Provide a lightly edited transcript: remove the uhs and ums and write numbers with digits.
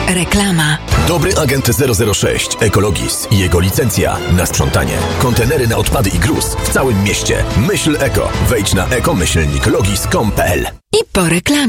Reklama. Dobry agent 006 Ekologis i jego licencja na sprzątanie. Kontenery na odpady i gruz w całym mieście. Myśl eko. Wejdź na ekomyślniklogis.com.pl. I po reklamie.